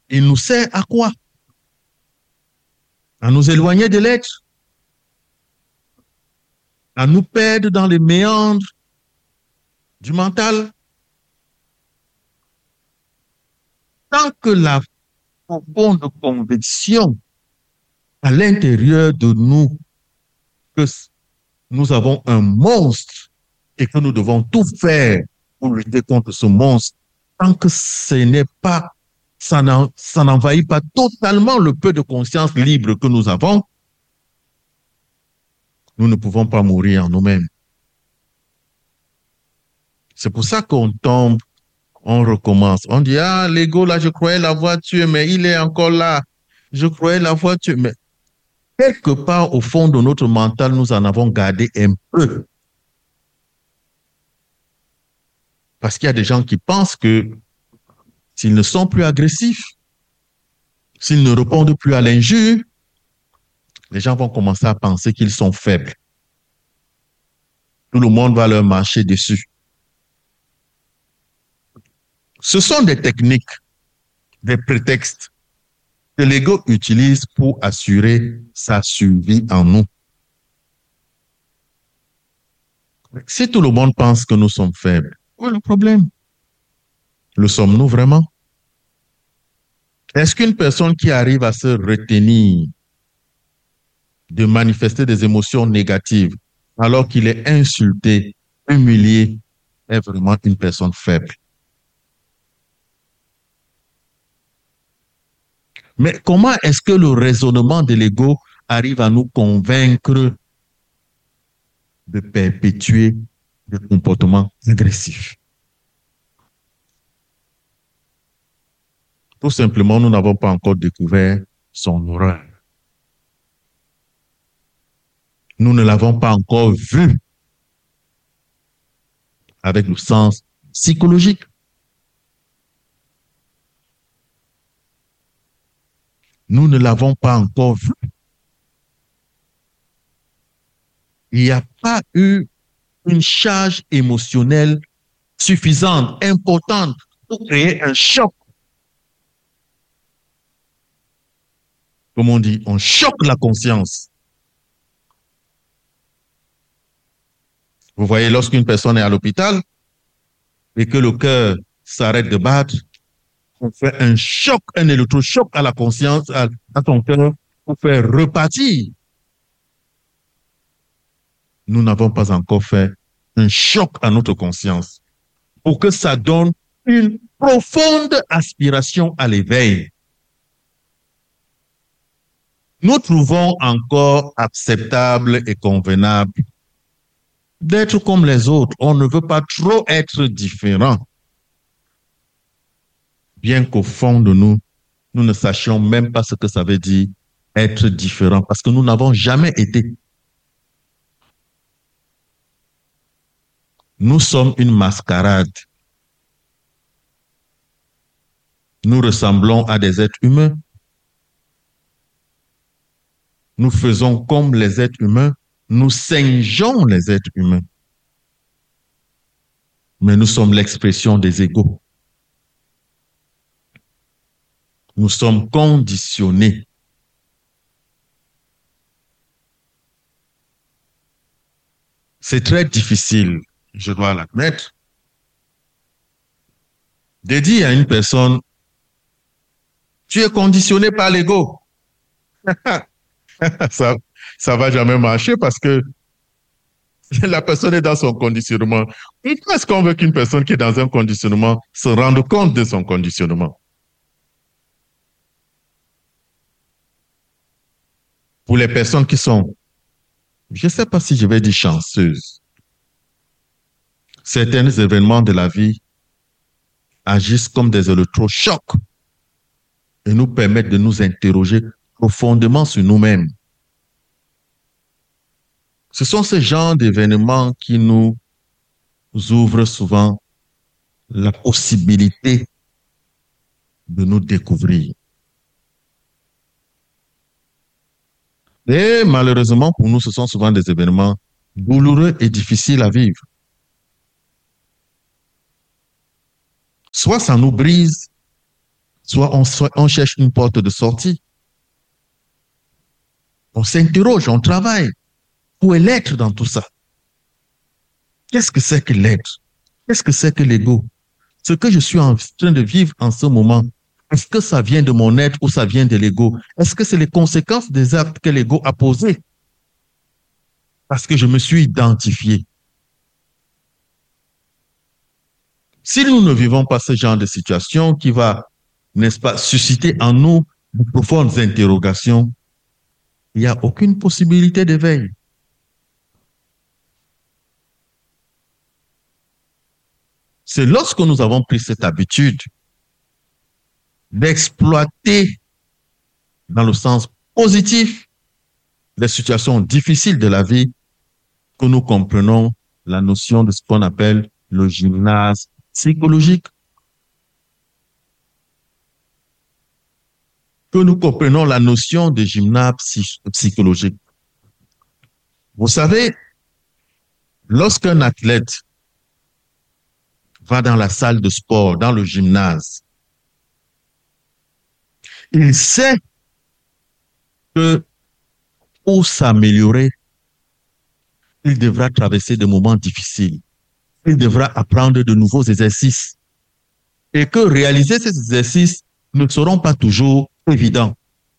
Il nous sert à quoi? À nous éloigner de l'être, à nous perdre dans les méandres du mental. Tant que la profonde conviction à l'intérieur de nous que nous avons un monstre et que nous devons tout faire pour lutter contre ce monstre, tant que ce n'est pas, ça n'envahit pas totalement le peu de conscience libre que nous avons, nous ne pouvons pas mourir en nous-mêmes. C'est pour ça qu'on tombe, on recommence. On dit, ah, l'ego, là, je croyais l'avoir tué, mais il est encore là. Je croyais l'avoir tué, mais quelque part au fond de notre mental, nous en avons gardé un peu. Parce qu'il y a des gens qui pensent que s'ils ne sont plus agressifs, s'ils ne répondent plus à l'injure, les gens vont commencer à penser qu'ils sont faibles. Tout le monde va leur marcher dessus. Ce sont des techniques, des prétextes que l'ego utilise pour assurer sa survie en nous. Si tout le monde pense que nous sommes faibles, où est le problème? Le sommes-nous vraiment? Est-ce qu'une personne qui arrive à se retenir de manifester des émotions négatives alors qu'il est insulté, humilié, est vraiment une personne faible? Mais comment est-ce que le raisonnement de l'ego arrive à nous convaincre de perpétuer des comportements agressifs? Tout simplement, nous n'avons pas encore découvert son horreur. Nous ne l'avons pas encore vu avec le sens psychologique. Nous ne l'avons pas encore vu. Il n'y a pas eu une charge émotionnelle suffisante, importante pour créer un choc. Comme on dit, on choque la conscience. Vous voyez, lorsqu'une personne est à l'hôpital et que le cœur s'arrête de battre, on fait un choc, un électrochoc à la conscience, à son cœur, pour faire repartir. Nous n'avons pas encore fait un choc à notre conscience pour que ça donne une profonde aspiration à l'éveil. Nous trouvons encore acceptable et convenable d'être comme les autres. On ne veut pas trop être différent. Bien qu'au fond de nous, nous ne sachions même pas ce que ça veut dire être différent, parce que nous n'avons jamais été. Nous sommes une mascarade. Nous ressemblons à des êtres humains. Nous faisons comme les êtres humains. Nous singeons les êtres humains. Mais nous sommes l'expression des égos. Nous sommes conditionnés. C'est très difficile, je dois l'admettre, de dire à une personne, tu es conditionné par l'ego. Ça va jamais marcher parce que la personne est dans son conditionnement. Pourquoi est-ce qu'on veut qu'une personne qui est dans un conditionnement se rende compte de son conditionnement? Pour les personnes qui sont, je ne sais pas si je vais dire chanceuses, certains événements de la vie agissent comme des électrochocs et nous permettent de nous interroger profondément sur nous-mêmes. Ce sont ces genres d'événements qui nous ouvrent souvent la possibilité de nous découvrir. Et malheureusement pour nous, ce sont souvent des événements douloureux et difficiles à vivre. Soit ça nous brise, Soit on cherche une porte de sortie. On s'interroge, on travaille. Où est l'être dans tout ça? Qu'est-ce que c'est que l'être? Qu'est-ce que c'est que l'ego? Ce que je suis en train de vivre en ce moment, est-ce que ça vient de mon être ou ça vient de l'ego? Est-ce que c'est les conséquences des actes que l'ego a posés? Parce que je me suis identifié. Si nous ne vivons pas ce genre de situation qui va, n'est-ce pas, susciter en nous de profondes interrogations, il n'y a aucune possibilité d'éveil. C'est lorsque nous avons pris cette habitude d'exploiter dans le sens positif les situations difficiles de la vie que nous comprenons la notion de ce qu'on appelle le gymnase psychologique. Que nous comprenons la notion de gymnase psychologique. Vous savez, lorsqu'un athlète va dans la salle de sport, dans le gymnase, il sait que pour s'améliorer, il devra traverser des moments difficiles. Il devra apprendre de nouveaux exercices. Et que réaliser ces exercices ne seront pas toujours évidents.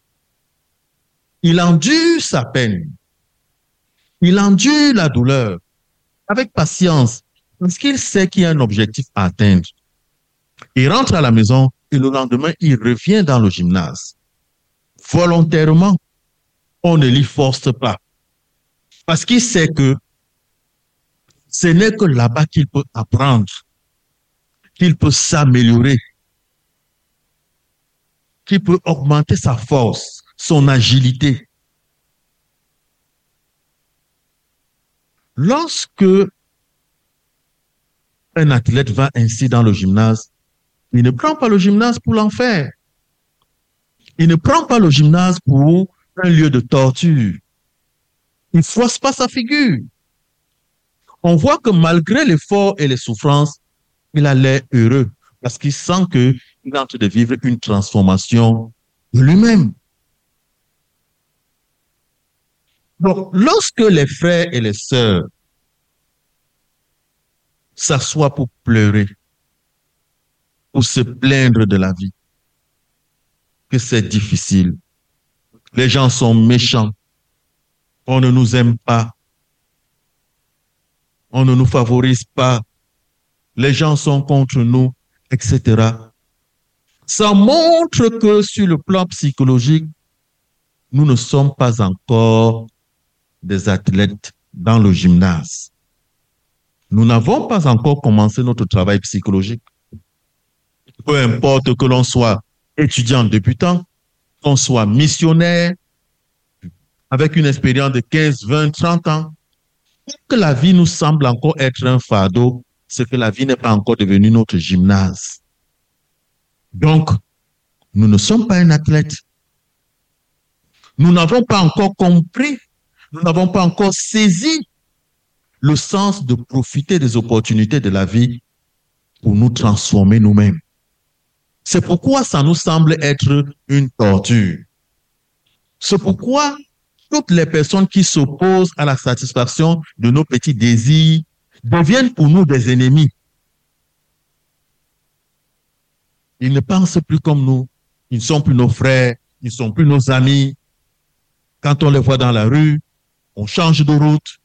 Il endure sa peine. Il endure la douleur avec patience parce qu'il sait qu'il y a un objectif à atteindre. Il rentre à la maison et le lendemain, il revient dans le gymnase. Volontairement, on ne l'y force pas. Parce qu'il sait que ce n'est que là-bas qu'il peut apprendre, qu'il peut s'améliorer, qu'il peut augmenter sa force, son agilité. Lorsque un athlète va ainsi dans le gymnase, il ne prend pas le gymnase pour l'enfer. Il ne prend pas le gymnase pour un lieu de torture. Il ne froisse pas sa figure. On voit que malgré l'effort et les souffrances, il a l'air heureux parce qu'il sent qu'il est en train de vivre une transformation de lui-même. Donc, lorsque les frères et les sœurs s'assoient pour pleurer, pour se plaindre de la vie, que c'est difficile, les gens sont méchants, on ne nous aime pas, on ne nous favorise pas, les gens sont contre nous, etc. Ça montre que sur le plan psychologique, nous ne sommes pas encore des athlètes dans le gymnase. Nous n'avons pas encore commencé notre travail psychologique. Peu importe que l'on soit étudiant débutant, qu'on soit missionnaire, avec une expérience de 15, 20, 30 ans, que la vie nous semble encore être un fardeau, c'est que la vie n'est pas encore devenue notre gymnase. Donc, nous ne sommes pas un athlète. Nous n'avons pas encore compris, nous n'avons pas encore saisi le sens de profiter des opportunités de la vie pour nous transformer nous-mêmes. C'est pourquoi ça nous semble être une torture. C'est pourquoi toutes les personnes qui s'opposent à la satisfaction de nos petits désirs deviennent pour nous des ennemis. Ils ne pensent plus comme nous. Ils ne sont plus nos frères, ils ne sont plus nos amis. Quand on les voit dans la rue, on change de route.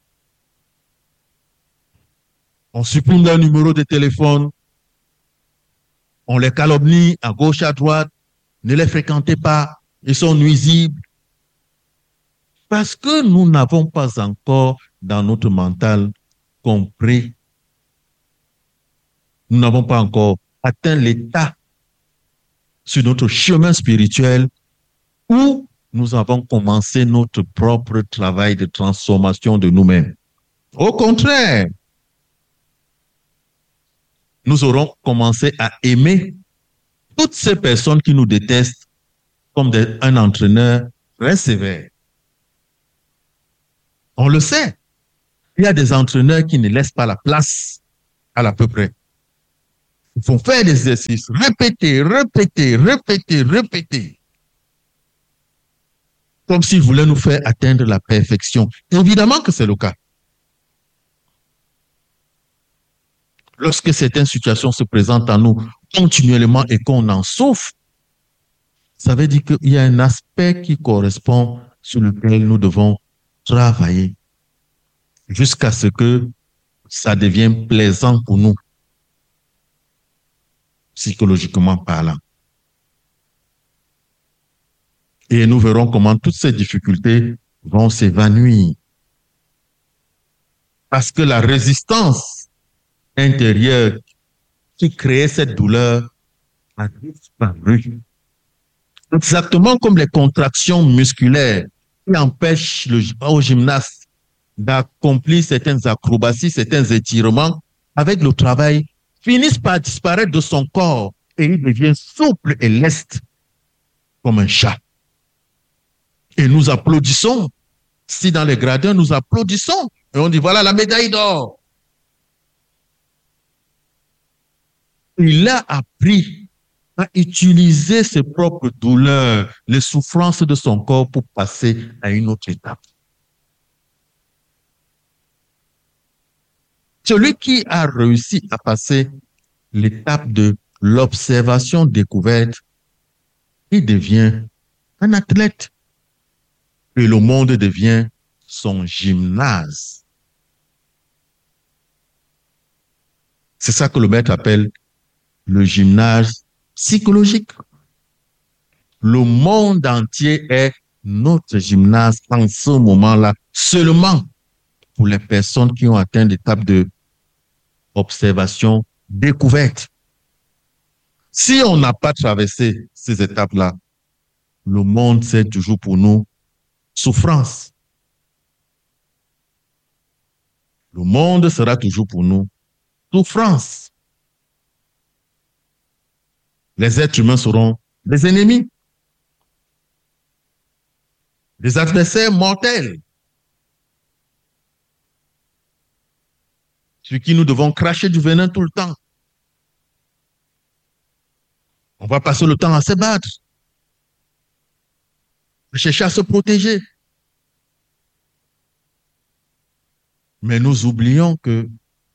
On supprime leur numéro de téléphone. On les calomnie à gauche, à droite. Ne les fréquentez pas. Ils sont nuisibles. Parce que nous n'avons pas encore dans notre mental compris. Nous n'avons pas encore atteint l'état sur notre chemin spirituel où nous avons commencé notre propre travail de transformation de nous-mêmes. Au contraire, nous aurons commencé à aimer toutes ces personnes qui nous détestent comme un entraîneur très sévère. On le sait. Il y a des entraîneurs qui ne laissent pas la place à l'à peu près. Il faut faire des exercices, répéter, répéter, répéter, répéter, comme s'il voulait nous faire atteindre la perfection. Évidemment que c'est le cas. Lorsque certaines situations se présentent à nous continuellement et qu'on en souffre, ça veut dire qu'il y a un aspect qui correspond sur lequel nous devons travailler jusqu'à ce que ça devienne plaisant pour nous, psychologiquement parlant. Et nous verrons comment toutes ces difficultés vont s'évanouir. Parce que la résistance intérieure qui créait cette douleur a disparu. Exactement comme les contractions musculaires qui empêchent au gymnaste d'accomplir certaines acrobaties, certains étirements avec le travail, finissent par disparaître de son corps et il devient souple et leste comme un chat. Et nous applaudissons. Si dans les gradins, nous applaudissons et on dit voilà la médaille d'or. Il a appris à utiliser ses propres douleurs, les souffrances de son corps pour passer à une autre étape. Celui qui a réussi à passer l'étape de l'observation découverte, il devient un athlète et le monde devient son gymnase. C'est ça que le maître appelle le gymnase psychologique. Le monde entier est notre gymnase en ce moment-là, seulement pour les personnes qui ont atteint l'étape de observation découverte. Si on n'a pas traversé ces étapes-là, le monde, c'est toujours pour nous souffrance. Le monde sera toujours pour nous souffrance. Les êtres humains seront des ennemis, des adversaires mortels, sur qui nous devons cracher du venin tout le temps. On va passer le temps à se battre, à chercher à se protéger. Mais nous oublions que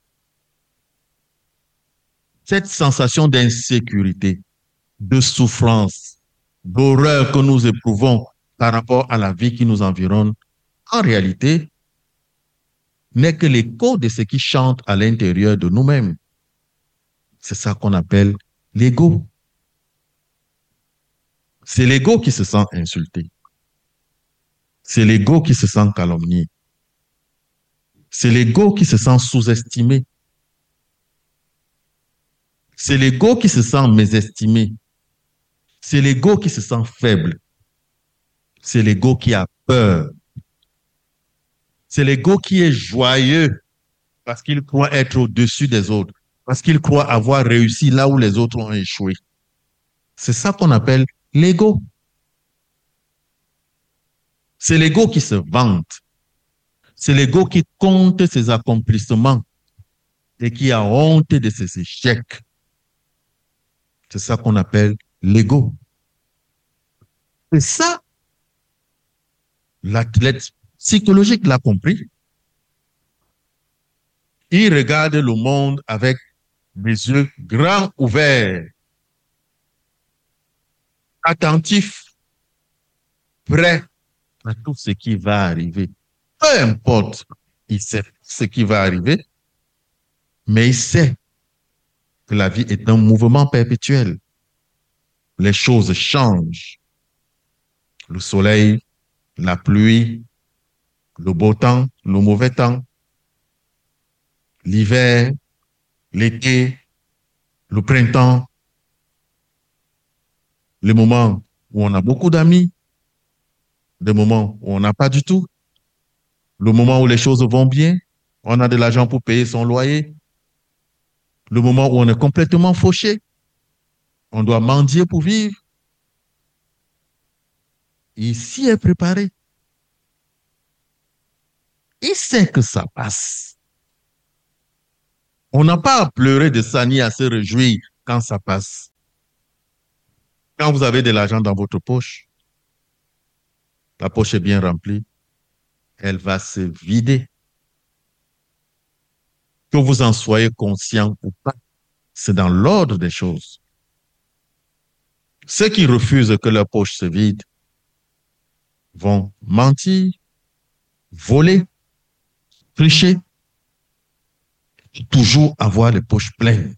cette sensation d'insécurité, de souffrance, d'horreur que nous éprouvons par rapport à la vie qui nous environne, en réalité, n'est que l'écho de ce qui chante à l'intérieur de nous-mêmes. C'est ça qu'on appelle l'ego. C'est l'ego qui se sent insulté. C'est l'ego qui se sent calomnié. C'est l'ego qui se sent sous-estimé. C'est l'ego qui se sent mésestimé. C'est l'ego qui se sent faible. C'est l'ego qui a peur. C'est l'ego qui est joyeux parce qu'il croit être au-dessus des autres, parce qu'il croit avoir réussi là où les autres ont échoué. C'est ça qu'on appelle l'ego. C'est l'ego qui se vante. C'est l'ego qui compte ses accomplissements et qui a honte de ses échecs. C'est ça qu'on appelle l'ego. Et ça, l'athlète psychologique l'a compris. Il regarde le monde avec des yeux grands ouverts, attentifs, prêts à tout ce qui va arriver. Peu importe, il sait ce qui va arriver, mais il sait que la vie est un mouvement perpétuel. Les choses changent. Le soleil, la pluie, le beau temps, le mauvais temps, l'hiver, l'été, le printemps, les moments où on a beaucoup d'amis, des moments où on n'a pas du tout, le moment où les choses vont bien, on a de l'argent pour payer son loyer, le moment où on est complètement fauché, on doit mendier pour vivre. Il s'y est préparé. Il sait que ça passe. On n'a pas à pleurer de ça ni à se réjouir quand ça passe. Quand vous avez de l'argent dans votre poche, la poche est bien remplie, elle va se vider. Que vous en soyez conscient ou pas, c'est dans l'ordre des choses. Ceux qui refusent que leur poche se vide vont mentir, voler, tricher, et toujours avoir les poches pleines.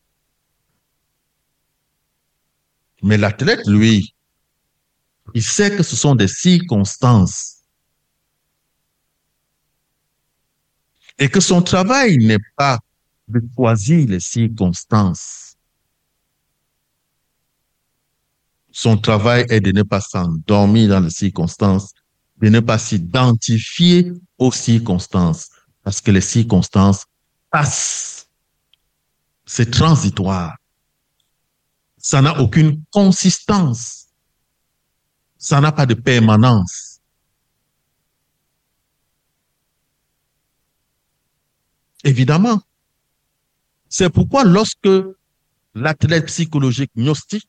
Mais l'athlète, lui, il sait que ce sont des circonstances et que son travail n'est pas de choisir les circonstances. Son travail est de ne pas s'endormir dans les circonstances, de ne pas s'identifier aux circonstances, parce que les circonstances passent. C'est transitoire. Ça n'a aucune consistance. Ça n'a pas de permanence. Évidemment. C'est pourquoi lorsque l'athlète psychologique gnostique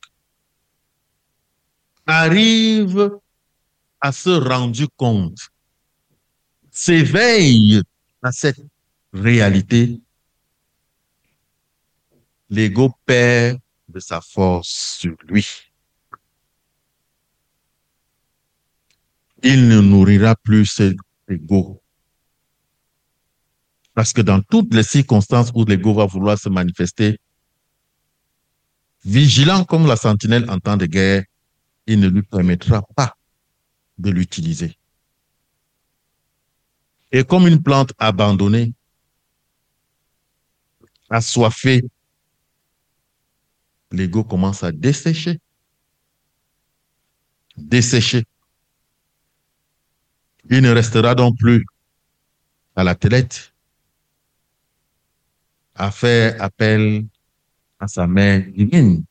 arrive à se rendre compte, s'éveille à cette réalité, l'ego perd de sa force sur lui. Il ne nourrira plus cet ego. Parce que dans toutes les circonstances où l'ego va vouloir se manifester, vigilant comme la sentinelle en temps de guerre, il ne lui permettra pas de l'utiliser. Et comme une plante abandonnée, assoiffée, l'ego commence à dessécher. Dessécher. Il ne restera donc plus à l'athlète à faire appel à sa mère divine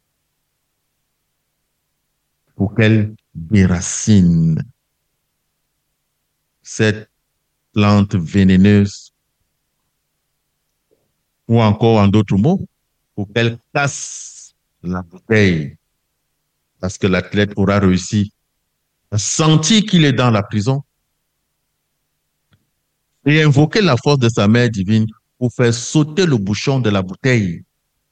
pour qu'elle déracine cette plante vénéneuse, ou encore en d'autres mots, pour qu'elle casse la bouteille, parce que l'athlète aura réussi à sentir qu'il est dans la prison et invoquer la force de sa mère divine pour faire sauter le bouchon de la bouteille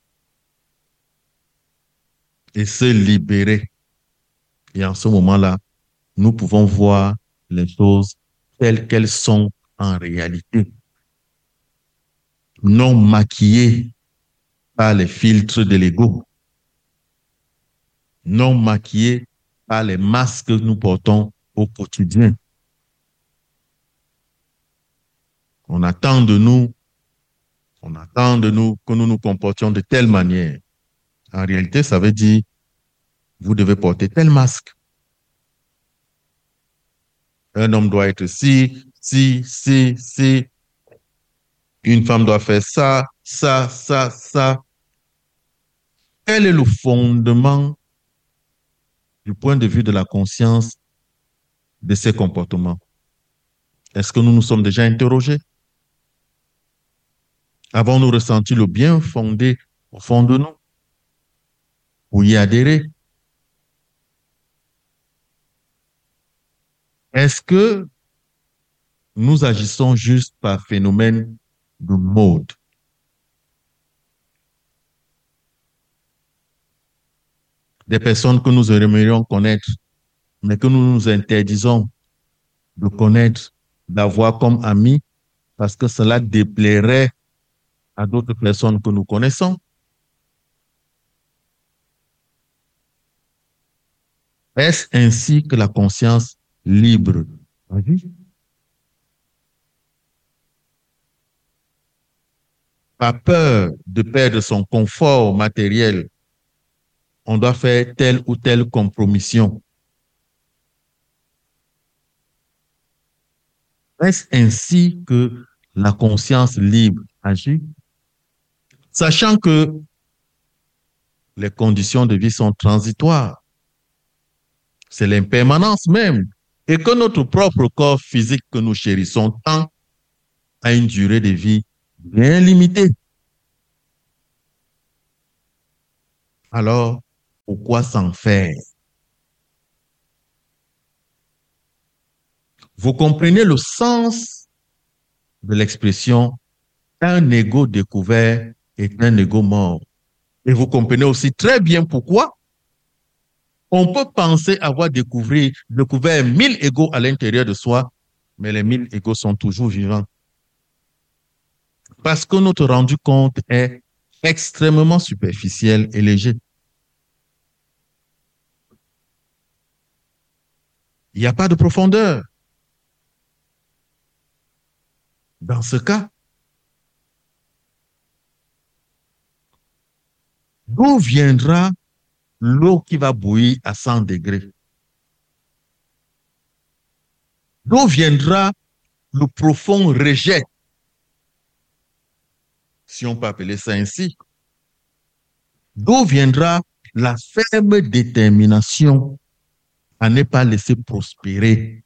et se libérer. Et en ce moment-là, nous pouvons voir les choses telles qu'elles sont en réalité, non maquillées par les filtres de l'ego, non maquillées par les masques que nous portons au quotidien. On attend de nous que nous nous comportions de telle manière. En réalité, ça veut dire, vous devez porter tel masque. Un homme doit être ci. Une femme doit faire ça. Quel est le fondement du point de vue de la conscience de ces comportements? Est-ce que nous nous sommes déjà interrogés? Avons-nous ressenti le bien fondé au fond de nous pour y adhérer? Est-ce que nous agissons juste par phénomène de mode? Des personnes que nous aimerions connaître, mais que nous nous interdisons de connaître, d'avoir comme amis, parce que cela déplairait à d'autres personnes que nous connaissons. Est-ce ainsi que la conscience libre agit? Par peur de perdre son confort matériel, on doit faire telle ou telle compromission. Est-ce ainsi que la conscience libre agit? Sachant que les conditions de vie sont transitoires, c'est l'impermanence même, et que notre propre corps physique que nous chérissons tant a une durée de vie bien limitée. Alors, pourquoi s'en faire? Vous comprenez le sens de l'expression un ego découvert est un ego mort. Et vous comprenez aussi très bien pourquoi on peut penser avoir découvert 1000 égos à l'intérieur de soi, mais les 1000 égos sont toujours vivants. Parce que notre rendu compte est extrêmement superficiel et léger. Il n'y a pas de profondeur. Dans ce cas, d'où viendra l'eau qui va bouillir à 100 degrés? D'où viendra le profond rejet, si on peut appeler ça ainsi? D'où viendra la ferme détermination à ne pas laisser prospérer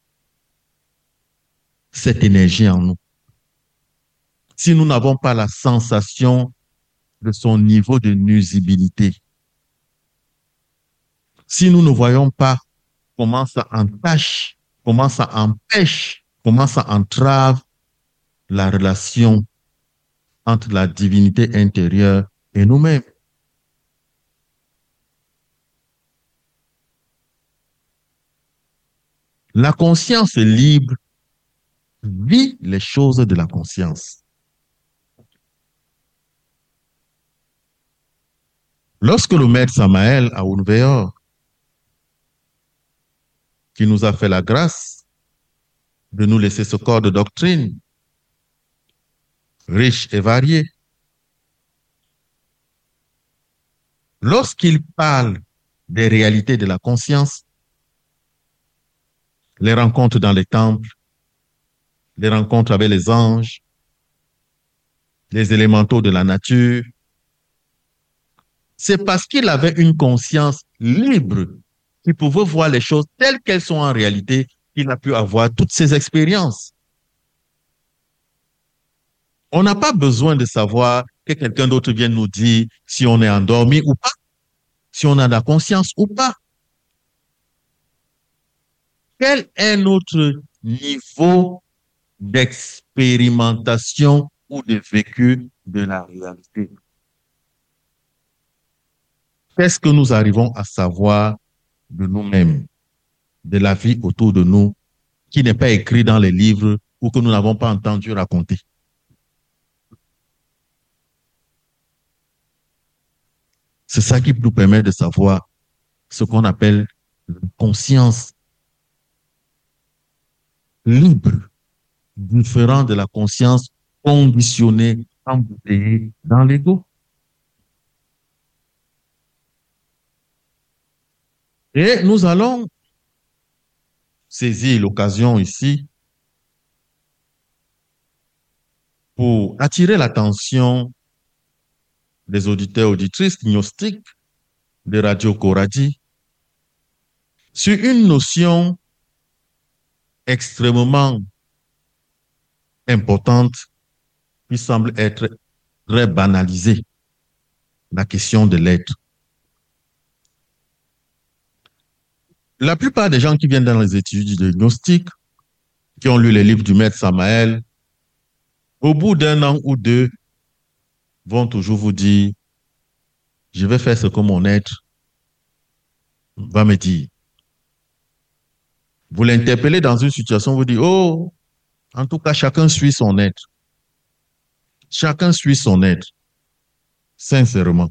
cette énergie en nous? Si nous n'avons pas la sensation de son niveau de nuisibilité, si nous ne voyons pas comment ça entache, comment ça empêche, comment ça entrave la relation entre la divinité intérieure et nous-mêmes. La conscience libre vit les choses de la conscience. Lorsque le maître Samael à Unveyor, qui nous a fait la grâce de nous laisser ce corps de doctrine riche et varié, lorsqu'il parle des réalités de la conscience, les rencontres dans les temples, les rencontres avec les anges, les élémentaux de la nature, c'est parce qu'il avait une conscience libre, qu'il pouvait voir les choses telles qu'elles sont en réalité, qu'il a pu avoir toutes ces expériences. On n'a pas besoin de savoir que quelqu'un d'autre vienne nous dire si on est endormi ou pas, si on a la conscience ou pas. Quel est notre niveau d'expérimentation ou de vécu de la réalité? Qu'est-ce que nous arrivons à savoir de nous-mêmes, de la vie autour de nous, qui n'est pas écrit dans les livres ou que nous n'avons pas entendu raconter? C'est ça qui nous permet de savoir ce qu'on appelle la conscience libre, différent de la conscience conditionnée, embouteillée dans l'ego. Et nous allons saisir l'occasion ici pour attirer l'attention des auditeurs, auditrices, gnostiques de Radio Koradi sur une notion extrêmement importante qui semble être très banalisée, la question de l'être. La plupart des gens qui viennent dans les études de gnostique, qui ont lu les livres du maître Samael, au bout d'un an ou deux, vont toujours vous dire, je vais faire ce que mon être va me dire. Vous l'interpellez dans une situation, vous dites, oh, en tout cas, chacun suit son être. Chacun suit son être, sincèrement.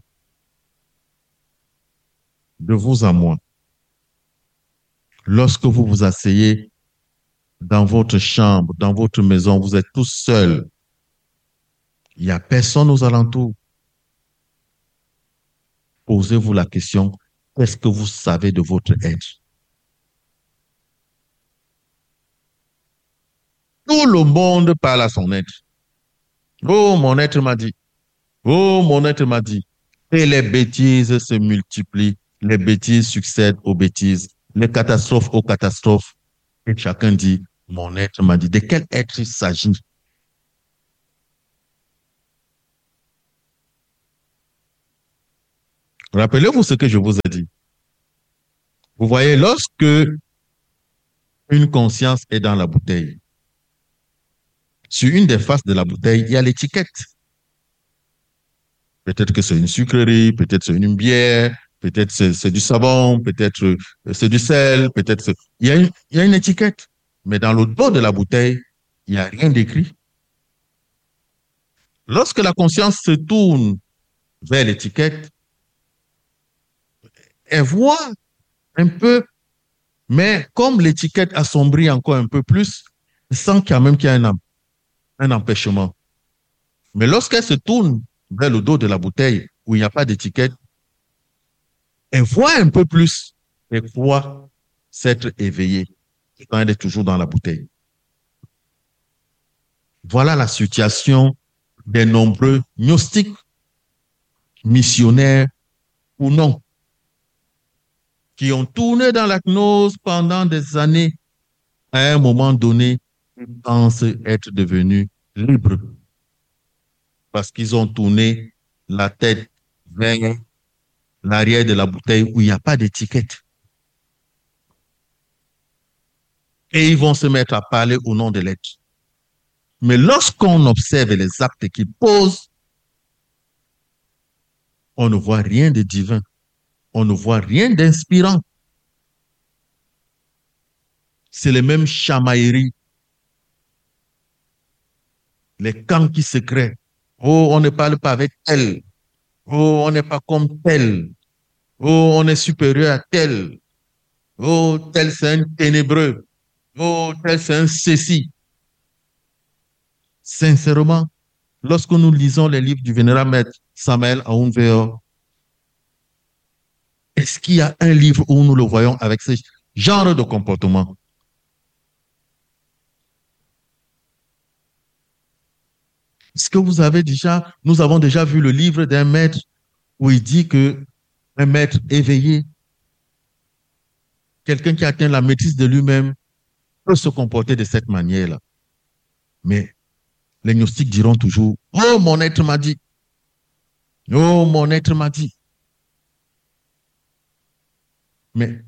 De vous à moi. Lorsque vous vous asseyez dans votre chambre, dans votre maison, vous êtes tous seuls. Il n'y a personne aux alentours. Posez-vous la question, qu'est-ce que vous savez de votre être? Tout le monde parle à son être. Oh, mon être m'a dit. Oh, mon être m'a dit. Et les bêtises se multiplient. Les bêtises succèdent aux bêtises. Les catastrophes aux catastrophes. Et chacun dit, mon être m'a dit. De quel être il s'agit? Rappelez-vous ce que je vous ai dit. Vous voyez, lorsque une conscience est dans la bouteille, sur une des faces de la bouteille, il y a l'étiquette. Peut-être que c'est une sucrerie, peut-être c'est une bière, peut-être c'est du savon, peut-être c'est du sel, peut-être il y a une étiquette. Mais dans le dos de la bouteille, il n'y a rien d'écrit. Lorsque la conscience se tourne vers l'étiquette, elle voit un peu, mais comme l'étiquette assombrit encore un peu plus, elle sent quand même qu'il y a un empêchement. Mais lorsqu'elle se tourne vers le dos de la bouteille où il n'y a pas d'étiquette, elle voit un peu plus, elle croit s'être éveillée quand elle est toujours dans la bouteille. Voilà la situation des nombreux gnostiques, missionnaires ou non, qui ont tourné dans la gnose pendant des années. À un moment donné, ils pensent être devenus libres parce qu'ils ont tourné la tête vers l'arrière de la bouteille où il n'y a pas d'étiquette. Et ils vont se mettre à parler au nom de l'être. Mais lorsqu'on observe les actes qu'ils posent, on ne voit rien de divin. On ne voit rien d'inspirant. C'est les mêmes chamailleries, les camps qui se créent. Oh, on ne parle pas avec tel. Oh, on n'est pas comme tel. Oh, on est supérieur à tel. Oh, tel c'est un ténébreux. Oh, tel c'est un ceci. Sincèrement, lorsque nous lisons les livres du vénérable maître Samuel Aounveor, est-ce qu'il y a un livre où nous le voyons avec ce genre de comportement? Est-ce que nous avons déjà vu le livre d'un maître où il dit que un maître éveillé, quelqu'un qui atteint la maîtrise de lui-même, peut se comporter de cette manière-là. Mais les gnostiques diront toujours, oh, mon être m'a dit. Oh, mon être m'a dit. Mais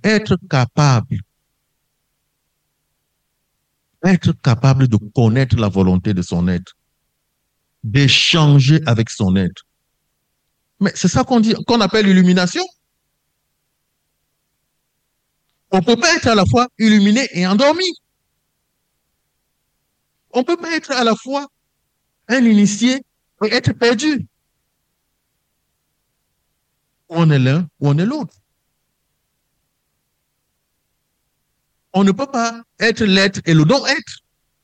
être capable de connaître la volonté de son être, d'échanger avec son être. Mais c'est ça qu'on appelle l'illumination. On ne peut pas être à la fois illuminé et endormi. On ne peut pas être à la fois un initié et être perdu. On est l'un ou on est l'autre. On ne peut pas être l'être et le non-être.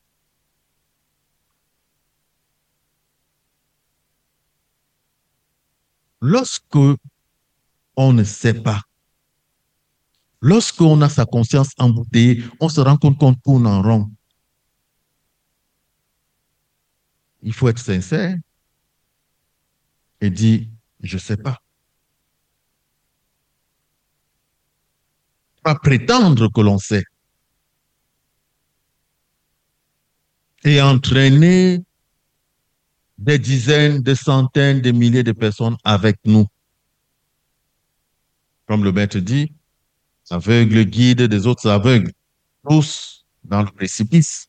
Lorsque on ne sait pas, lorsqu'on a sa conscience embouteillée, on se rend compte qu'on tourne en rond. Il faut être sincère et dire, je ne sais pas. Pas prétendre que l'on sait. Et entraîner des dizaines, des centaines, des milliers de personnes avec nous. Comme le maître dit, aveugles guide des autres aveugles, tous dans le précipice.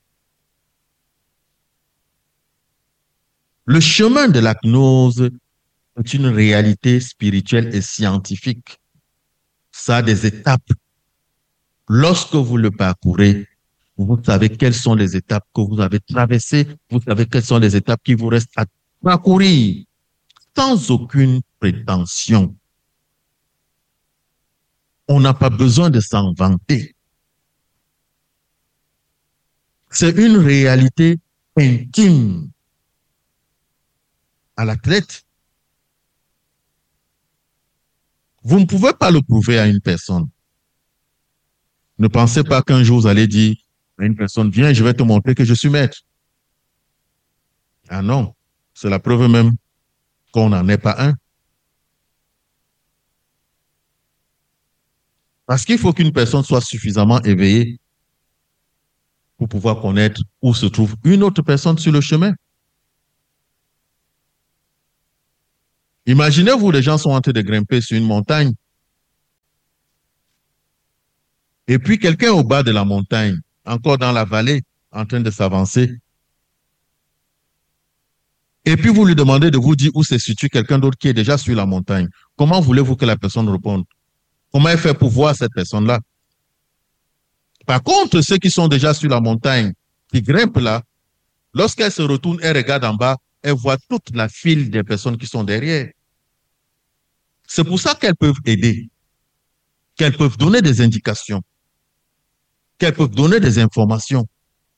Le chemin de la gnose est une réalité spirituelle et scientifique. Ça a des étapes. Lorsque vous le parcourez, vous savez quelles sont les étapes que vous avez traversées, vous savez quelles sont les étapes qui vous restent à parcourir, sans aucune prétention. On n'a pas besoin de s'en vanter. C'est une réalité intime à l'athlète. Vous ne pouvez pas le prouver à une personne. Ne pensez pas qu'un jour vous allez dire à une personne, viens, je vais te montrer que je suis maître. Ah non, c'est la preuve même qu'on n'en est pas un. Parce qu'il faut qu'une personne soit suffisamment éveillée pour pouvoir connaître où se trouve une autre personne sur le chemin. Imaginez-vous, les gens sont en train de grimper sur une montagne. Et puis quelqu'un au bas de la montagne, encore dans la vallée, en train de s'avancer. Et puis vous lui demandez de vous dire où se situe quelqu'un d'autre qui est déjà sur la montagne. Comment voulez-vous que la personne réponde? Comment elle fait pour voir cette personne-là? Par contre, ceux qui sont déjà sur la montagne, qui grimpent là, lorsqu'elle se retourne, elle regarde en bas, elle voit toute la file des personnes qui sont derrière. C'est pour ça qu'elles peuvent aider, qu'elles peuvent donner des indications, qu'elles peuvent donner des informations.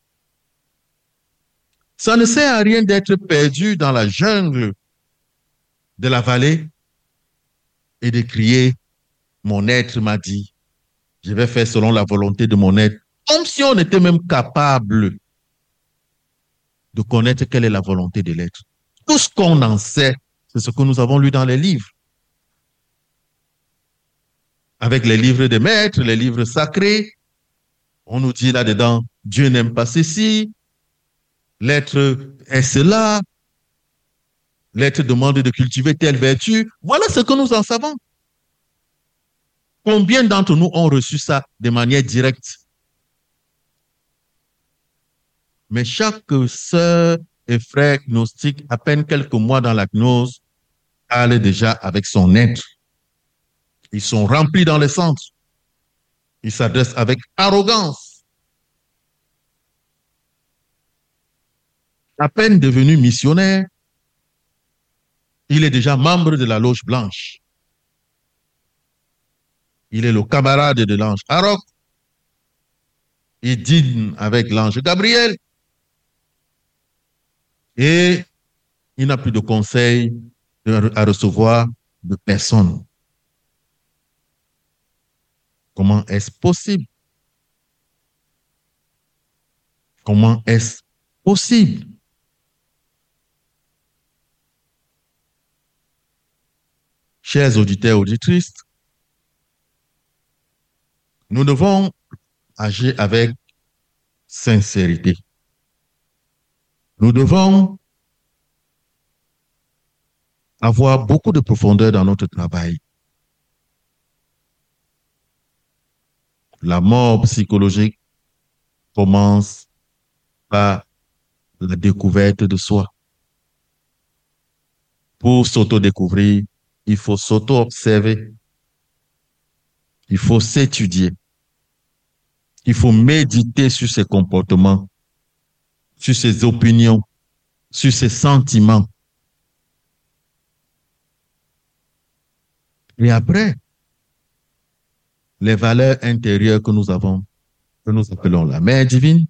Ça ne sert à rien d'être perdu dans la jungle de la vallée et de crier, mon être m'a dit, je vais faire selon la volonté de mon être, comme si on était même capable de connaître quelle est la volonté de l'être. Tout ce qu'on en sait, c'est ce que nous avons lu dans les livres. Avec les livres des maîtres, les livres sacrés, on nous dit là-dedans, Dieu n'aime pas ceci, l'être est cela, l'être demande de cultiver telle vertu. Voilà ce que nous en savons. Combien d'entre nous ont reçu ça de manière directe? Mais chaque sœur et frère gnostique, à peine quelques mois dans la gnose, parle déjà avec son être. Ils sont remplis dans les centres. Ils s'adressent avec arrogance. À peine devenu missionnaire, il est déjà membre de la loge blanche. Il est le camarade de l'ange Arok. Il dîne avec l'ange Gabriel. Et il n'a plus de conseils à recevoir de personne. Comment est-ce possible? Comment est-ce possible? Chers auditeurs, auditrices, nous devons agir avec sincérité. Nous devons avoir beaucoup de profondeur dans notre travail. La mort psychologique commence par la découverte de soi. Pour s'auto-découvrir, il faut s'auto-observer. Il faut s'étudier. Il faut méditer sur ses comportements, sur ses opinions, sur ses sentiments. Et après, les valeurs intérieures que nous avons, que nous appelons la mère divine,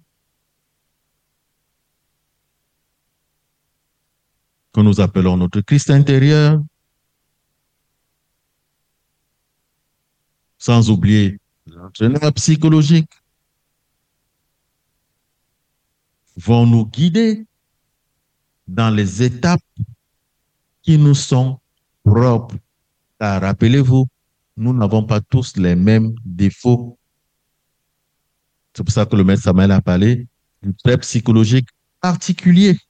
que nous appelons notre Christ intérieur, sans oublier l'entraîneur psychologique, vont nous guider dans les étapes qui nous sont propres. Car rappelez-vous, nous n'avons pas tous les mêmes défauts. C'est pour ça que le maître Samuel a parlé du trait psychologique particulier.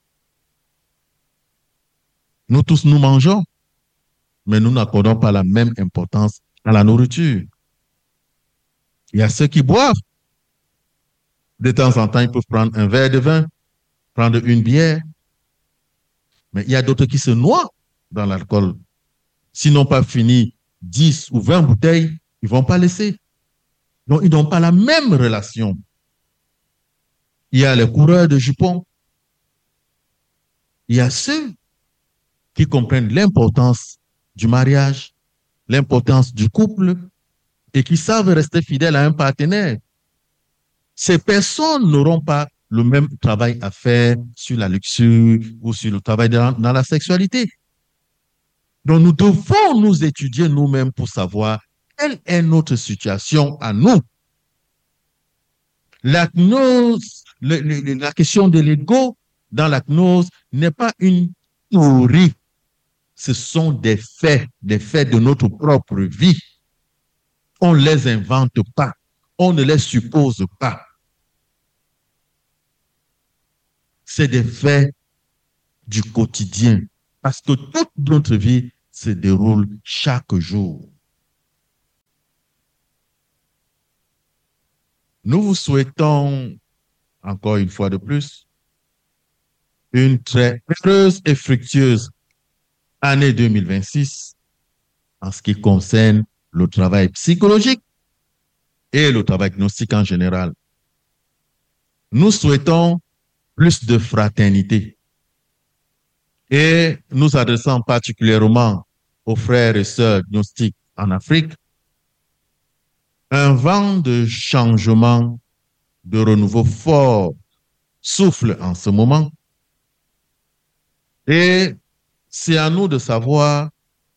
Nous tous, nous mangeons, mais nous n'accordons pas la même importance à la nourriture. Il y a ceux qui boivent. De temps en temps, ils peuvent prendre un verre de vin, prendre une bière. Mais il y a d'autres qui se noient dans l'alcool. S'ils n'ont pas fini 10 ou 20 bouteilles, ils ne vont pas laisser. Donc, ils n'ont pas la même relation. Il y a les coureurs de jupons. Il y a ceux qui comprennent l'importance du mariage, l'importance du couple et qui savent rester fidèles à un partenaire. Ces personnes n'auront pas le même travail à faire sur la luxure ou sur le travail dans la sexualité. Donc, nous devons nous étudier nous-mêmes pour savoir quelle est notre situation à nous. La gnose, la question de l'ego dans la gnose n'est pas une théorie. Ce sont des faits de notre propre vie. On ne les invente pas. On ne les suppose pas. C'est des faits du quotidien. Parce que toute notre vie se déroule chaque jour. Nous vous souhaitons, encore une fois de plus, une très heureuse et fructueuse année 2026 en ce qui concerne le travail psychologique et le travail gnostique en général. Nous souhaitons plus de fraternité et nous adressons particulièrement aux frères et sœurs gnostiques en Afrique un vent de changement, de renouveau fort souffle en ce moment et c'est à nous de savoir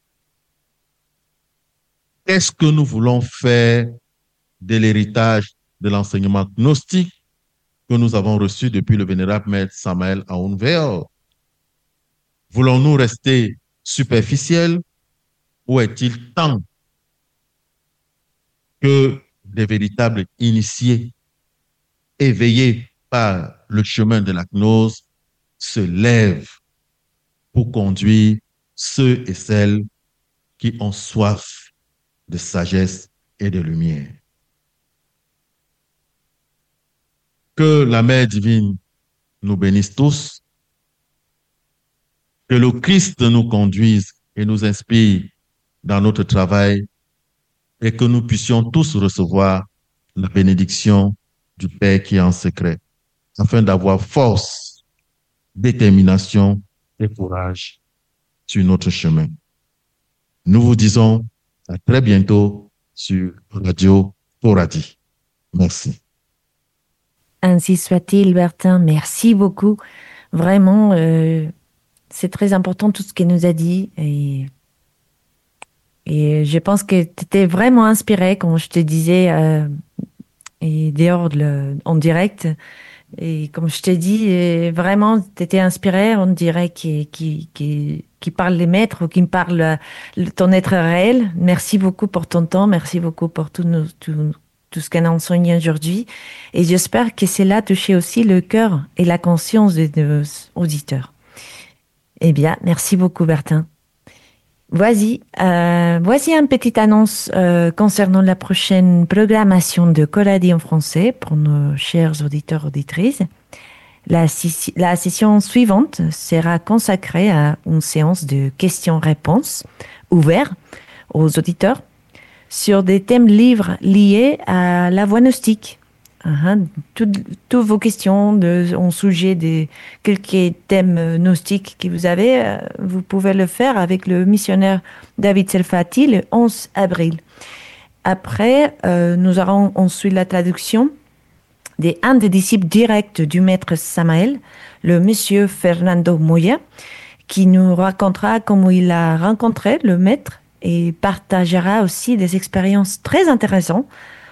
qu'est-ce que nous voulons faire de l'héritage de l'enseignement gnostique que nous avons reçu depuis le vénérable maître Samael Aounveor. Voulons-nous rester superficiels ou est-il temps que des véritables initiés éveillés par le chemin de la gnose se lèvent pour conduire ceux et celles qui ont soif de sagesse et de lumière. Que la Mère divine nous bénisse tous, que le Christ nous conduise et nous inspire dans notre travail et que nous puissions tous recevoir la bénédiction du Père qui est en secret, afin d'avoir force, détermination et courage sur notre chemin. Nous vous disons à très bientôt sur Radio Coradi. Merci. Ainsi soit-il, Bertin. Merci beaucoup. Vraiment, c'est très important tout ce qu'il nous a dit. Et je pense que tu étais vraiment inspiré, comme je te disais, et dehors en direct. Et comme je t'ai dit, vraiment, tu étais inspiré, on dirait, qui parle les maîtres ou qui me parle ton être réel. Merci beaucoup pour ton temps. Merci beaucoup pour tout ce qu'on a enseigné aujourd'hui. Et j'espère que cela a touché aussi le cœur et la conscience de nos auditeurs. Eh bien, merci beaucoup, Bertin. Voici une petite annonce concernant la prochaine programmation de Coradi en français pour nos chers auditeurs auditrices. La session suivante sera consacrée à une séance de questions-réponses ouvertes aux auditeurs sur des thèmes livres liés à la voie gnostique. Toutes vos questions en sujet de quelques thèmes gnostiques que vous avez, vous pouvez le faire avec le missionnaire David Selfati le 11 avril. Après, nous aurons ensuite la traduction d'un des disciples directs du maître Samael, le monsieur Fernando Moya, qui nous racontera comment il a rencontré le maître et partagera aussi des expériences très intéressantes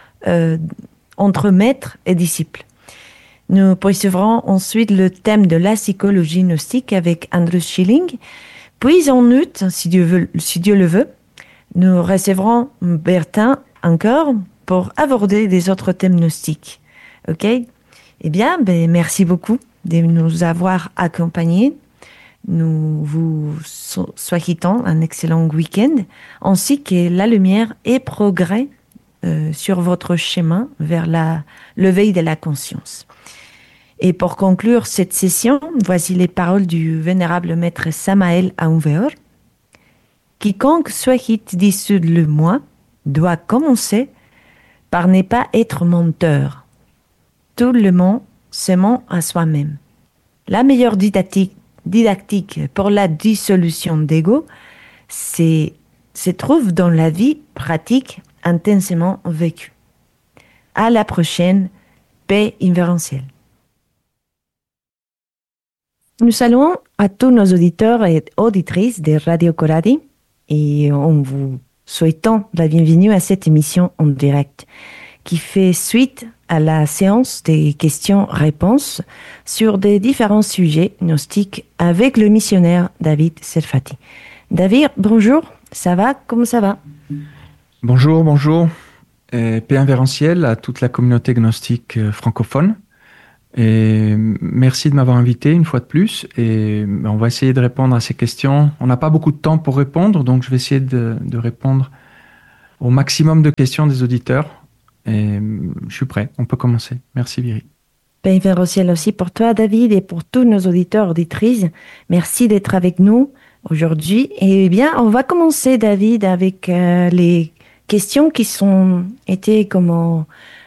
entre maître et disciple. Nous poursuivrons ensuite le thème de la psychologie gnostique avec Andrew Schilling. Puis en août, si Dieu le veut, nous recevrons Bertin encore pour aborder des autres thèmes gnostiques. OK? Eh bien, merci beaucoup de nous avoir accompagnés. Nous vous souhaitons un excellent week-end, ainsi que la lumière et progrès sur votre chemin vers l'éveil de la conscience. Et pour conclure cette session, voici les paroles du vénérable maître Samael Aounveor. Quiconque souhaite dissoudre le moi doit commencer par ne pas être menteur. Tout le monde se ment à soi-même. La meilleure didactique pour la dissolution d'ego se trouve dans la vie pratique intensément vécue. À la prochaine, paix universelle. Nous saluons à tous nos auditeurs et auditrices de Radio Coradi et en vous souhaitant la bienvenue à cette émission en direct qui fait suite à la séance des questions-réponses sur des différents sujets gnostiques avec le missionnaire David Selfati. David, bonjour, ça va? Comment ça va? Bonjour. Paix invérencielle à toute la communauté gnostique francophone. Et merci de m'avoir invité une fois de plus. Et on va essayer de répondre à ces questions. On n'a pas beaucoup de temps pour répondre, donc je vais essayer de répondre au maximum de questions des auditeurs. Et je suis prêt, on peut commencer. Merci Viri. Paix au ciel aussi pour toi, David, et pour tous nos auditeurs, auditrices. Merci d'être avec nous aujourd'hui. Et bien, on va commencer, David, avec les questions qui sont été comment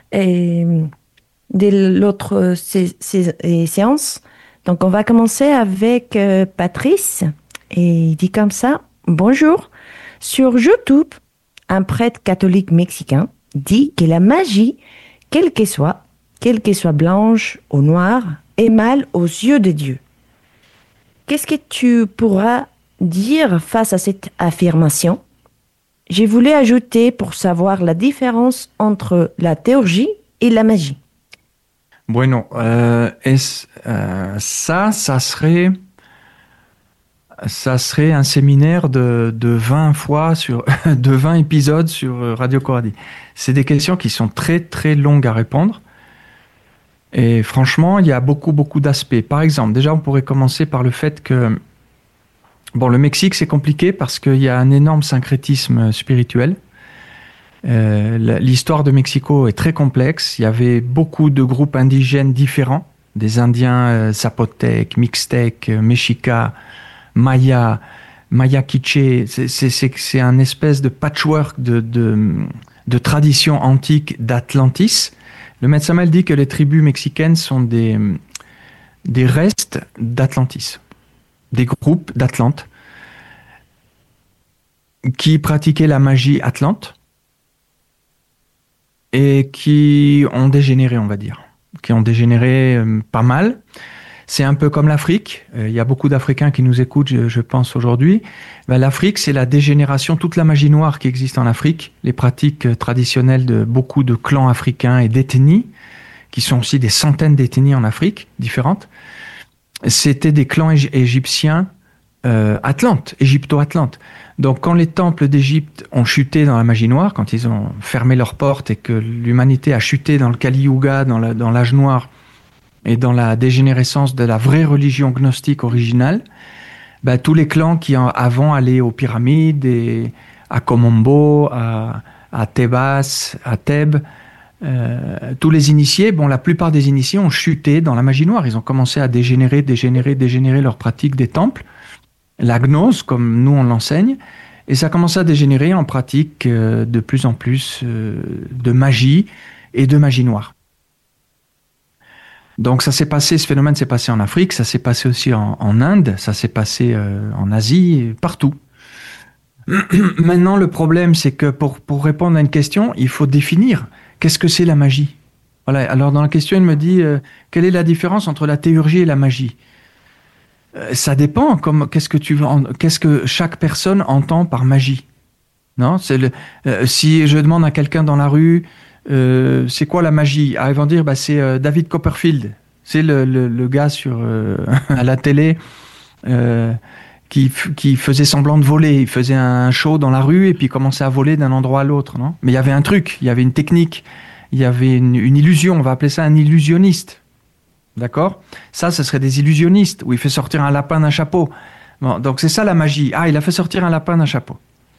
dès l'autre séance. Donc, on va commencer avec Patrice. Et il dit comme ça, bonjour. Sur YouTube, un prêtre catholique mexicain dit que la magie, quelle qu'elle soit blanche ou noire, est mal aux yeux de Dieu. Qu'est-ce que tu pourras dire face à cette affirmation? J'ai voulu ajouter pour savoir la différence entre la théurgie et la magie. Bueno, ça serait un séminaire de 20 fois de 20 épisodes sur Radio Coradi. C'est des questions qui sont très très longues à répondre. Et franchement, il y a beaucoup d'aspects. Par exemple, déjà, on pourrait commencer par le fait que le Mexique, c'est compliqué parce qu'il y a un énorme syncrétisme spirituel. L'histoire de Mexico est très complexe. Il y avait beaucoup de groupes indigènes différents, des Indiens zapotèques, mixtèques, mexicas, mayas, maya quiché. C'est un espèce de patchwork de traditions antiques d'Atlantis. Le Maître Samael dit que les tribus mexicaines sont des restes d'Atlantis, des groupes d'Atlante qui pratiquaient la magie atlante et qui ont dégénéré, on va dire, qui ont dégénéré pas mal. C'est un peu comme l'Afrique. Il y a beaucoup d'Africains qui nous écoutent, je pense, aujourd'hui. L'Afrique, c'est la dégénération, toute la magie noire qui existe en Afrique, les pratiques traditionnelles de beaucoup de clans africains et d'ethnies, qui sont aussi des centaines d'ethnies en Afrique, différentes. C'était des clans égyptiens atlantes, égypto-atlantes. Donc, quand les temples d'Égypte ont chuté dans la magie noire, quand ils ont fermé leurs portes et que l'humanité a chuté dans le Kali Yuga, dans l'âge noir, et dans la dégénérescence de la vraie religion gnostique originale, tous les clans qui avant allaient aux pyramides, et à Komombo, à Thébas, à Thèbes, tous les initiés, la plupart des initiés ont chuté dans la magie noire. Ils ont commencé à dégénérer leur pratique des temples, la gnose, comme nous on l'enseigne, et ça a commencé à dégénérer en pratique de plus en plus de magie et de magie noire. Donc ce phénomène s'est passé en Afrique, ça s'est passé aussi en Inde, ça s'est passé en Asie, partout. Maintenant, le problème, c'est que pour répondre à une question, il faut définir qu'est-ce que c'est la magie. Voilà. Alors dans la question, il me dit quelle est la différence entre la théurgie et la magie. Ça dépend. Qu'est-ce que chaque personne entend par magie. Non, si je demande à quelqu'un dans la rue. C'est quoi la magie? Ils vont dire c'est David Copperfield, c'est le gars à la télé qui faisait semblant de voler. Il faisait un show dans la rue et puis commençait à voler d'un endroit à l'autre, non? Mais il y avait un truc, il y avait une technique, il y avait une illusion. On va appeler ça un illusionniste, d'accord? Ça, ce serait des illusionnistes où il fait sortir un lapin d'un chapeau. Bon, donc c'est ça la magie. Il a fait sortir un lapin d'un chapeau.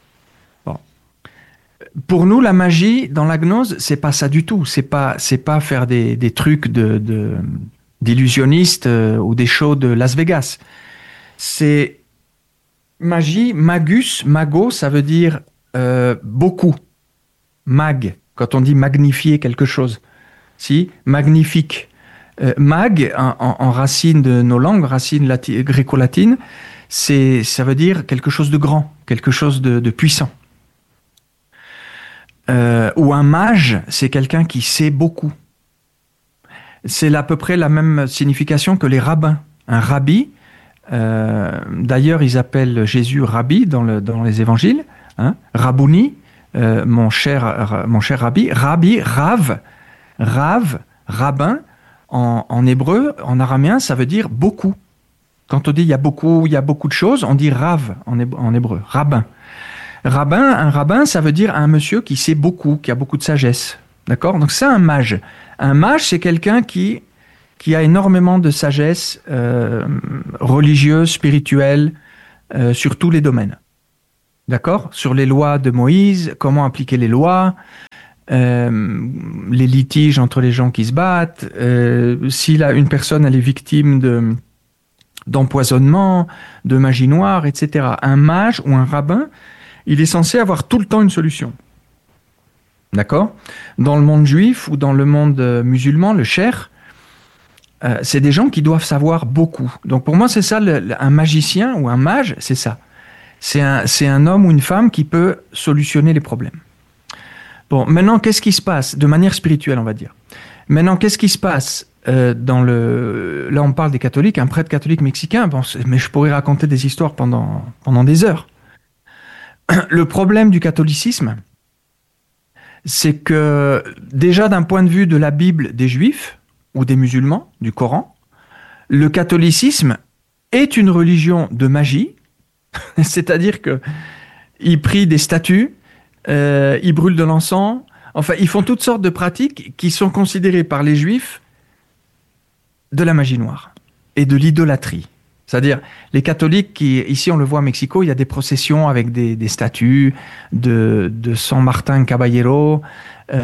Pour nous, la magie dans la gnose, c'est pas ça du tout. C'est pas faire des trucs d'illusionnistes ou des shows de Las Vegas. C'est magie, mago, ça veut dire beaucoup. Mag, quand on dit magnifier quelque chose. Si, magnifique. Mag, en racine de nos langues, racine gréco-latine, ça veut dire quelque chose de grand, quelque chose de puissant. Ou un mage, c'est quelqu'un qui sait beaucoup. C'est à peu près la même signification que les rabbins. Un rabbi, d'ailleurs ils appellent Jésus rabbi dans les évangiles, hein, Rabouni, mon cher rabbi, rav, rabbin, en hébreu, en araméen, ça veut dire beaucoup. Quand on dit il y a beaucoup de choses, on dit rav en hébreu, rabbin. Un rabbin, ça veut dire un monsieur qui sait beaucoup, qui a beaucoup de sagesse. D'accord? Donc c'est un mage. Un mage, c'est quelqu'un qui qui a énormément de sagesse religieuse, spirituelle, sur tous les domaines. D'accord ? Sur les lois de Moïse, comment appliquer les lois, les litiges entre les gens qui se battent, si une personne elle est victime d'empoisonnement, de magie noire, etc. Un mage ou un rabbin, il est censé avoir tout le temps une solution. D'accord ? Dans le monde juif ou dans le monde musulman, le cher, c'est des gens qui doivent savoir beaucoup. Donc pour moi, c'est ça, un magicien ou un mage, c'est ça. C'est un homme ou une femme qui peut solutionner les problèmes. Bon, maintenant, qu'est-ce qui se passe de manière spirituelle, on va dire. Maintenant, qu'est-ce qui se passe là, on parle des catholiques, un prêtre catholique mexicain, bon, mais je pourrais raconter des histoires pendant des heures. Le problème du catholicisme, c'est que déjà d'un point de vue de la Bible des Juifs ou des musulmans, du Coran, le catholicisme est une religion de magie, c'est-à-dire qu'ils prient des statues, ils brûlent de l'encens, enfin ils font toutes sortes de pratiques qui sont considérées par les Juifs de la magie noire et de l'idolâtrie. C'est-à-dire, les catholiques, ici on le voit à Mexico, il y a des processions avec des statues de San Martín Caballero, il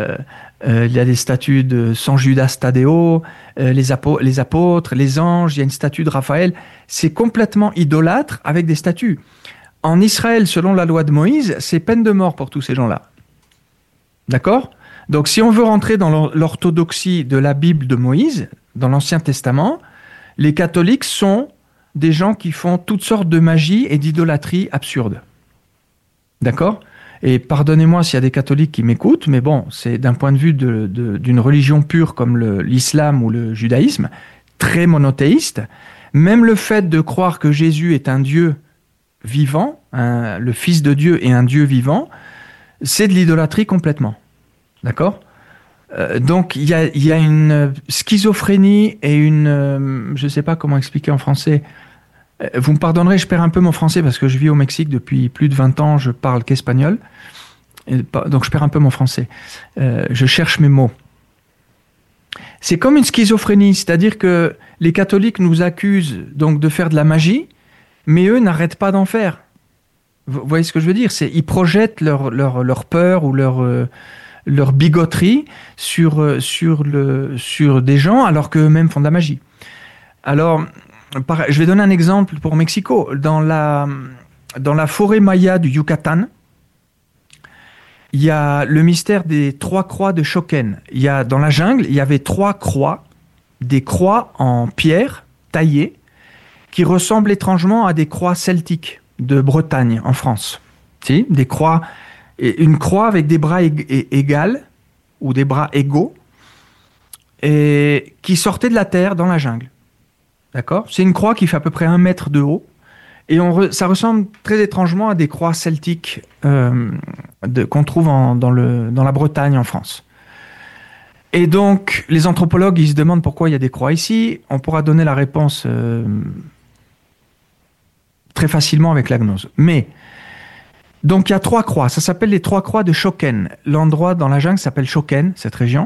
y a des statues de San Judas Tadeo, les apôtres, les anges, il y a une statue de Raphaël. C'est complètement idolâtre avec des statues. En Israël, selon la loi de Moïse, c'est peine de mort pour tous ces gens-là. D'accord ? Donc si on veut rentrer dans l'orthodoxie de la Bible de Moïse, dans l'Ancien Testament, les catholiques sont des gens qui font toutes sortes de magie et d'idolâtrie absurdes. D'accord ? Et pardonnez-moi s'il y a des catholiques qui m'écoutent, mais bon, c'est d'un point de vue d'une religion pure comme l'islam ou le judaïsme, très monothéiste. Même le fait de croire que Jésus est un Dieu vivant, le Fils de Dieu et un Dieu vivant, c'est de l'idolâtrie complètement. D'accord ? Donc il y a une schizophrénie et je ne sais pas comment expliquer en français. Vous me pardonnerez, je perds un peu mon français parce que je vis au Mexique depuis plus de 20 ans, je parle qu'espagnol, donc je perds un peu mon français. Je cherche mes mots. C'est comme une schizophrénie, c'est-à-dire que les catholiques nous accusent donc de faire de la magie, mais eux n'arrêtent pas d'en faire. Vous voyez ce que je veux dire ? Ils projettent leur peur ou leur bigoterie sur des gens alors qu'eux-mêmes font de la magie. Alors, je vais donner un exemple pour Mexico. Dans la forêt maya du Yucatan, il y a le mystère des 3 croix de Choquén. Dans la jungle, il y avait 3 croix, des croix en pierre taillées, qui ressemblent étrangement à des croix celtiques de Bretagne, en France. Si, des croix, une croix avec des bras égaux, ou des bras égaux, et qui sortaient de la terre dans la jungle. D'accord ? C'est une croix qui fait à peu près 1 mètre de haut, et ça ressemble très étrangement à des croix celtiques qu'on trouve dans la Bretagne, en France. Et donc, les anthropologues, ils se demandent pourquoi il y a des croix ici. On pourra donner la réponse très facilement avec la gnose. Mais, donc il y a 3 croix. Ça s'appelle les 3 croix de Choquén. L'endroit dans la jungle s'appelle Choquén, cette région.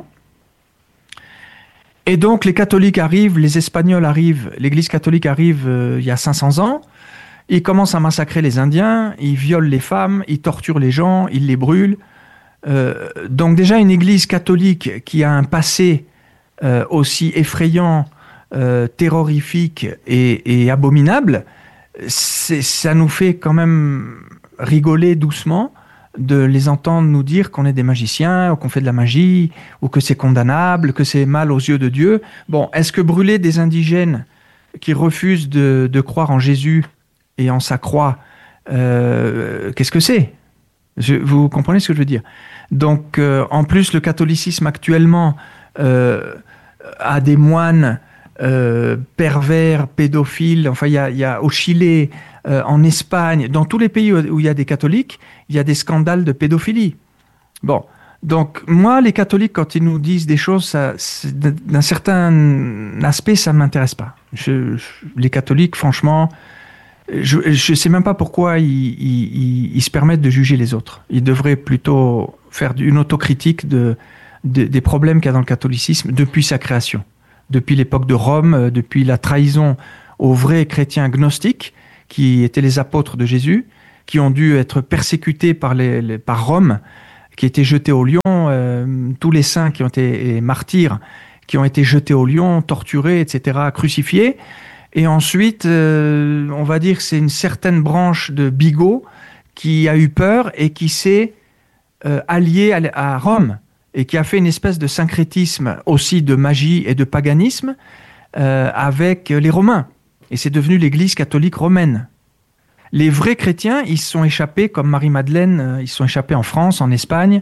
Et donc, les catholiques arrivent, les Espagnols arrivent, l'Église catholique arrive il y a 500 ans. Ils commencent à massacrer les Indiens, ils violent les femmes, ils torturent les gens, ils les brûlent. Donc déjà, une Église catholique qui a un passé aussi effrayant, terrorifique et abominable, ça nous fait quand même rigoler doucement de les entendre nous dire qu'on est des magiciens, ou qu'on fait de la magie, ou que c'est condamnable, que c'est mal aux yeux de Dieu. Bon, est-ce que brûler des indigènes qui refusent de croire en Jésus et en sa croix, qu'est-ce que c'est ? Vous comprenez ce que je veux dire ? Donc, en plus, le catholicisme actuellement a des moines pervers, pédophiles. Enfin, il y a au Chili, en Espagne, dans tous les pays où il y a des catholiques, il y a des scandales de pédophilie. Bon, donc moi, les catholiques, quand ils nous disent des choses, d'un certain aspect, ça ne m'intéresse pas. Les catholiques, franchement, je ne sais même pas pourquoi ils se permettent de juger les autres. Ils devraient plutôt faire une autocritique des problèmes qu'il y a dans le catholicisme depuis sa création. depuis l'époque de Rome, depuis la trahison aux vrais chrétiens gnostiques, qui étaient les apôtres de Jésus, qui ont dû être persécutés par Rome, qui étaient jetés au lion, tous les saints qui ont été martyrs, qui ont été jetés au lion, torturés, etc., crucifiés. Et ensuite, on va dire que c'est une certaine branche de bigots qui a eu peur et qui s'est alliée à Rome et qui a fait une espèce de syncrétisme aussi de magie et de paganisme avec les Romains. Et c'est devenu l'Église catholique romaine. Les vrais chrétiens, ils se sont échappés, comme Marie-Madeleine, ils se sont échappés en France, en Espagne,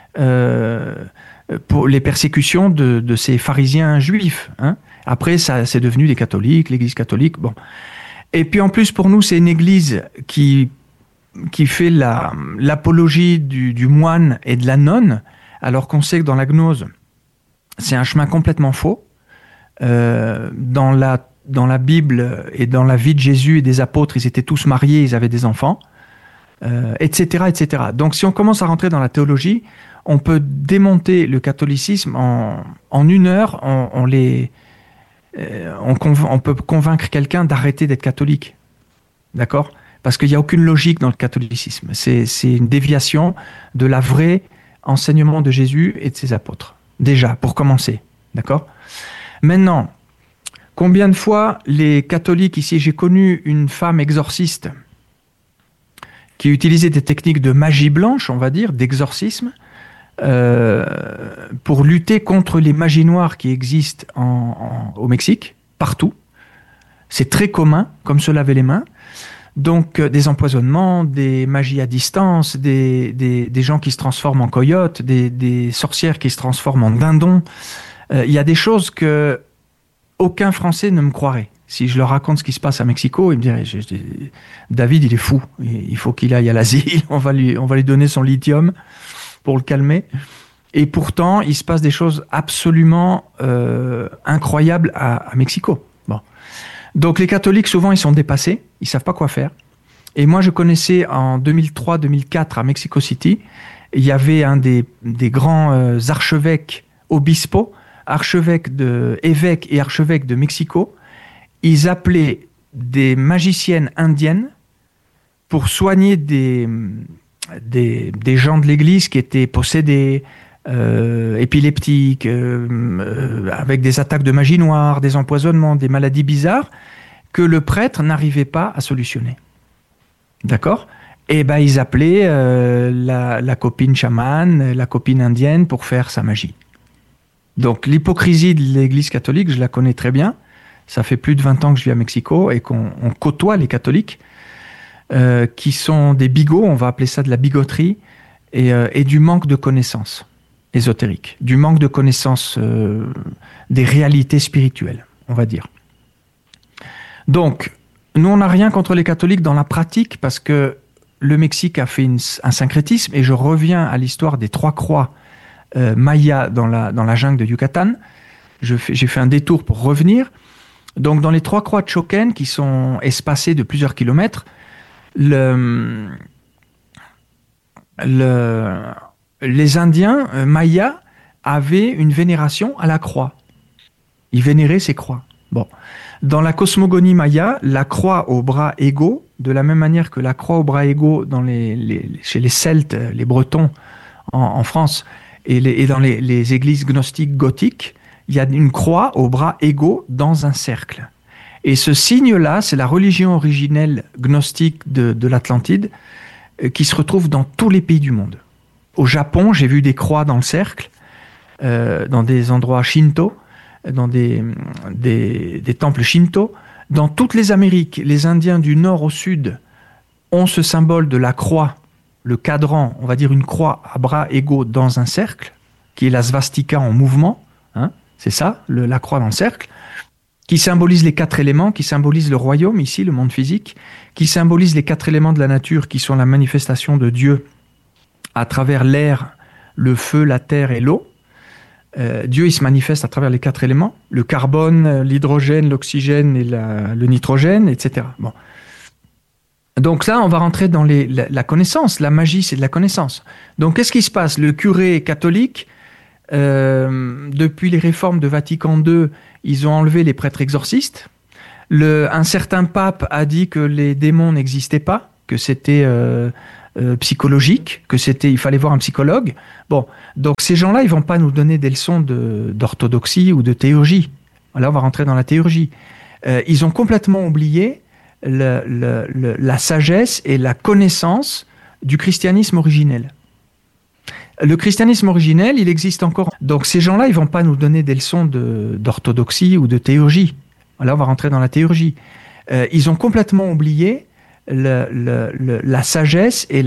pour les persécutions de ces pharisiens juifs. Hein. Après, ça, c'est devenu les catholiques, l'Église catholique. Bon. Et puis en plus, pour nous, c'est une Église qui fait l'apologie du moine et de la nonne, alors qu'on sait que dans la gnose, c'est un chemin complètement faux. Dans la Bible et dans la vie de Jésus et des apôtres, ils étaient tous mariés, ils avaient des enfants, etc., etc. Donc si on commence à rentrer dans la théologie, on peut démonter le catholicisme en une heure. On peut convaincre quelqu'un d'arrêter d'être catholique. D'accord ? Parce qu'il n'y a aucune logique dans le catholicisme. C'est une déviation de la vraie enseignement de Jésus et de ses apôtres. Déjà, pour commencer. D'accord ? Maintenant, combien de fois les catholiques ici, j'ai connu une femme exorciste qui utilisait des techniques de magie blanche, on va dire, d'exorcisme, pour lutter contre les magies noires qui existent au Mexique, partout. C'est très commun, comme se laver les mains. Donc des empoisonnements, des magies à distance, des gens qui se transforment en coyotes, des sorcières qui se transforment en dindons. Il y a des choses que aucun Français ne me croirait. Si je leur raconte ce qui se passe à Mexico, ils me diraient David, il est fou. Il faut qu'il aille à l'asile. On va lui donner son lithium pour le calmer. Et pourtant, il se passe des choses absolument incroyables à Mexico. Bon. Donc les catholiques, souvent, ils sont dépassés. Ils savent pas quoi faire. Et moi, je connaissais en 2003-2004 à Mexico City, il y avait un des grands archevêques obispo, évêques et archevêques de Mexico. Ils appelaient des magiciennes indiennes pour soigner des gens de l'église qui étaient possédés, épileptiques, avec des attaques de magie noire, des empoisonnements, des maladies bizarres, que le prêtre n'arrivait pas à solutionner. D'accord ? Et ben ils appelaient la copine chamane, la copine indienne pour faire sa magie. Donc l'hypocrisie de l'Église catholique, je la connais très bien. Ça fait plus de 20 ans que je vis à Mexico et qu'on côtoie les catholiques qui sont des bigots, on va appeler ça de la bigoterie, et du manque de connaissances ésotériques, du manque de connaissances des réalités spirituelles, on va dire. Donc, nous, on n'a rien contre les catholiques dans la pratique parce que le Mexique a fait un syncrétisme, et je reviens à l'histoire des 3 croix mayas dans la jungle de Yucatan. J'ai fait un détour pour revenir. Donc, dans les 3 croix de Choquén, qui sont espacées de plusieurs kilomètres, les Indiens mayas avaient une vénération à la croix. Ils vénéraient ces croix. Bon. Dans la cosmogonie maya, la croix aux bras égaux, de la même manière que la croix aux bras égaux chez les Celtes, les Bretons en France, et dans les églises gnostiques gothiques, il y a une croix aux bras égaux dans un cercle. Et ce signe-là, c'est la religion originelle gnostique de l'Atlantide qui se retrouve dans tous les pays du monde. Au Japon, j'ai vu des croix dans le cercle, dans des endroits shinto, dans des temples shinto. Dans toutes les Amériques, les Indiens du nord au sud ont ce symbole de la croix, le cadran, on va dire une croix à bras égaux dans un cercle, qui est la svastika en mouvement, hein, c'est ça, la croix dans le cercle, qui symbolise les 4 éléments, qui symbolise le royaume, ici, le monde physique, qui symbolise les 4 éléments de la nature, qui sont la manifestation de Dieu à travers l'air, le feu, la terre et l'eau. Dieu, il se manifeste à travers les 4 éléments, le carbone, l'hydrogène, l'oxygène et le nitrogène, etc. Bon. Donc là, on va rentrer dans la connaissance. La magie, c'est de la connaissance. Donc, qu'est-ce qui se passe ? Le curé catholique Depuis les réformes de Vatican II, ils ont enlevé les prêtres exorcistes. Un certain pape a dit que les démons n'existaient pas, que c'était psychologique, il fallait voir un psychologue. Bon, donc ces gens-là, ils vont pas nous donner des leçons d'orthodoxie ou de théurgie. Là, on va rentrer dans la théurgie. Ils ont complètement oublié la sagesse et la connaissance du christianisme originel. Le christianisme originel, il existe encore. Donc ces gens-là, ils vont pas nous donner des leçons d'orthodoxie ou de théurgie. Là, on va rentrer dans la théurgie. Ils ont complètement oublié la sagesse et